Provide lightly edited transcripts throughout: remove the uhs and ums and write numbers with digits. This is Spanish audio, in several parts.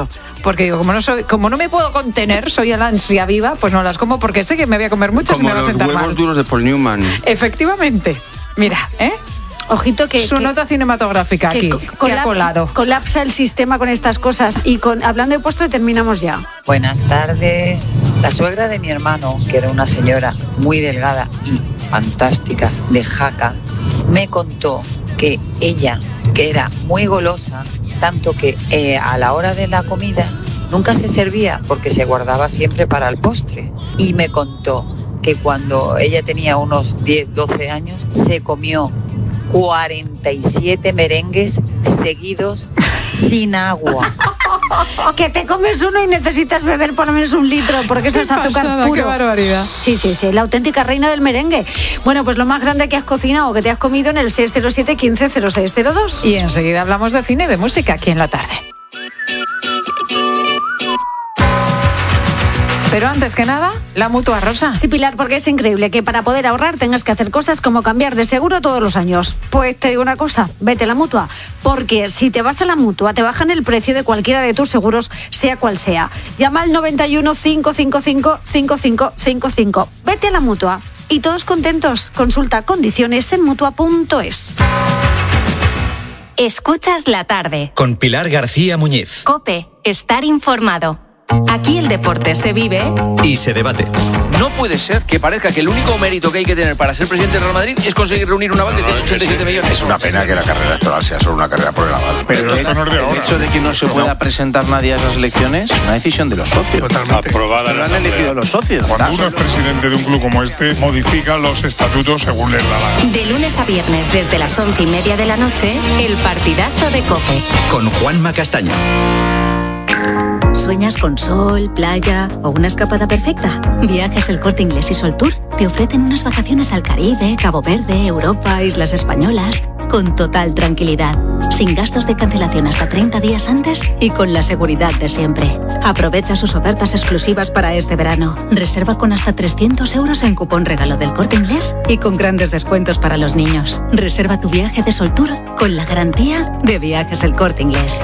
mucho. Porque digo, como no me puedo contener, soy el ansia viva, pues no las como porque sé que me voy a comer muchas y me va a sentar mal. Como los huevos duros de Paul Newman. Efectivamente. Mira, Ojito que... Su nota cinematográfica aquí, que ha colado. Colapsa el sistema con estas cosas. Y hablando de postre, terminamos ya. Buenas tardes. La suegra de mi hermano, que era una señora muy delgada y fantástica, de Jaca, me contó que ella, que era muy golosa, tanto que a la hora de la comida nunca se servía porque se guardaba siempre para el postre. Y me contó que cuando ella tenía unos 10, 12 años, se comió 47 merengues seguidos sin agua. Que te comes uno y necesitas beber por lo menos 1 litro, porque eso es azúcar puro. ¡Qué barbaridad! Sí, la auténtica reina del merengue. Bueno, pues lo más grande que has cocinado o que te has comido en el 607 15 0602. Y enseguida hablamos de cine y de música aquí en La Tarde. Pero antes que nada, la Mutua, Rosa. Sí, Pilar, porque es increíble que para poder ahorrar tengas que hacer cosas como cambiar de seguro todos los años. Pues te digo una cosa, vete a la Mutua, porque si te vas a la Mutua te bajan el precio de cualquiera de tus seguros, sea cual sea. Llama al 91 555 5555. Vete a la Mutua y todos contentos. Consulta condiciones en Mutua.es. Escuchas La Tarde. Con Pilar García Muñiz. COPE, estar informado. Aquí el deporte se vive y se debate. No puede ser que parezca que el único mérito que hay que tener para ser presidente del Real Madrid es conseguir reunir un aval de 187 millones. Es una pena que la carrera electoral sea solo una carrera por el aval. Pero el hecho de que no se pueda presentar nadie a esas elecciones es una decisión de los socios. Totalmente. Aprobada. Lo han elegido los socios. Cuando uno es presidente de un club como este, modifica los estatutos según les da la gana. de lunes a viernes desde las 11:30 de la noche, el partidazo de COPE. Con Juanma Castaño. ¿Sueñas con sol, playa o una escapada perfecta? Viajes El Corte Inglés y Sol Tour te ofrecen unas vacaciones al Caribe, Cabo Verde, Europa, Islas Españolas, con total tranquilidad, sin gastos de cancelación hasta 30 días antes y con la seguridad de siempre. Aprovecha sus ofertas exclusivas para este verano. Reserva con hasta 300 euros en cupón regalo del Corte Inglés y con grandes descuentos para los niños. Reserva tu viaje de Sol Tour con la garantía de Viajes El Corte Inglés.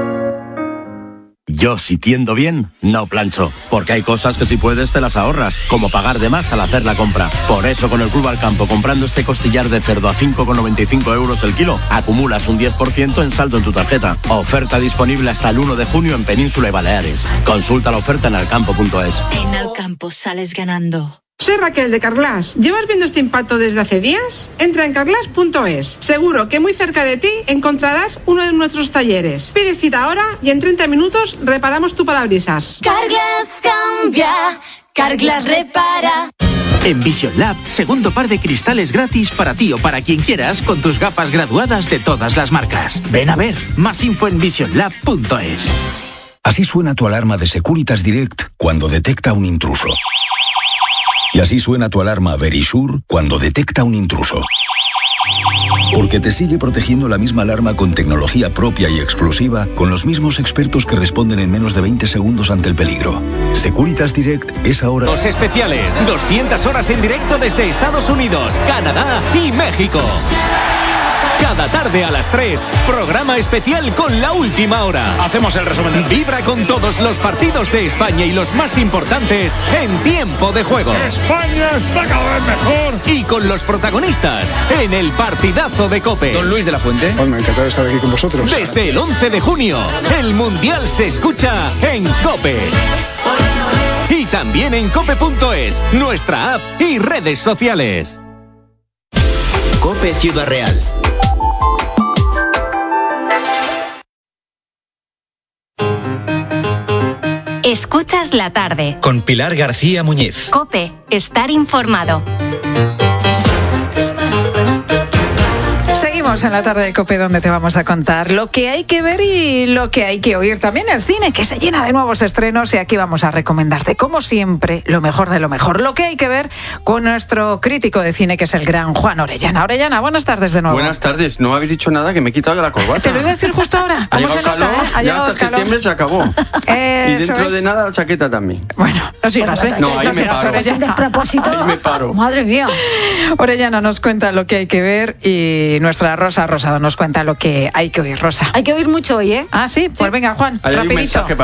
Yo, si tiendo bien, no plancho, porque hay cosas que si puedes te las ahorras, como pagar de más al hacer la compra. Por eso con el Club Alcampo, comprando este costillar de cerdo a 5,95 euros el kilo, acumulas un 10% en saldo en tu tarjeta. Oferta disponible hasta el 1 de junio en Península y Baleares. Consulta la oferta en alcampo.es. En Alcampo sales ganando. Soy Raquel de Carglass. ¿Llevas viendo este impacto desde hace días? Entra en carglass.es. Seguro que muy cerca de ti encontrarás uno de nuestros talleres. Pide cita ahora y en 30 minutos reparamos tu parabrisas. Carglass cambia, Carglass repara. En Vision Lab, segundo par de cristales gratis para ti o para quien quieras con tus gafas graduadas de todas las marcas. Ven a ver, más info en visionlab.es. Así suena tu alarma de Securitas Direct cuando detecta un intruso. Y así suena tu alarma Verisure cuando detecta un intruso. Porque te sigue protegiendo la misma alarma con tecnología propia y exclusiva, con los mismos expertos que responden en menos de 20 segundos ante el peligro. Securitas Direct es ahora... Los especiales, 200 horas en directo desde Estados Unidos, Canadá y México. Cada tarde a las 3, programa especial con La Última Hora. Hacemos el resumen. Vibra con todos los partidos de España y los más importantes en tiempo de juego. España está cada vez mejor. Y con los protagonistas en el partidazo de COPE. Don Luis de la Fuente. Bueno, encantado de estar aquí con vosotros. Desde el 11 de junio, el Mundial se escucha en COPE. Y también en cope.es, nuestra app y redes sociales. COPE Ciudad Real. Escuchas La Tarde. Con Pilar García Muñiz. COPE, estar informado. Seguimos en La Tarde de COPE, donde te vamos a contar lo que hay que ver y lo que hay que oír. También el cine, que se llena de nuevos estrenos, y aquí vamos a recomendarte, como siempre, lo mejor de lo mejor. Lo que hay que ver con nuestro crítico de cine, que es el gran Juan Orellana. Orellana, buenas tardes de nuevo. Buenas tardes. No habéis dicho nada, que me he quitado la corbata. Te lo iba a decir justo ahora. Ha llegado calor, ya hasta septiembre se acabó. Y dentro de nada la chaqueta también. Bueno, no sigas, ¿eh? No, ahí me paro. Es un despropósito. Ahí me paro. Madre mía. Orellana nos cuenta lo que hay que ver y nuestra Rosa Rosado nos cuenta lo que hay que oír. Rosa. Hay que oír mucho hoy, ¿eh? Ah, sí, pues venga, Juan, Hay un rapidito. mensaje para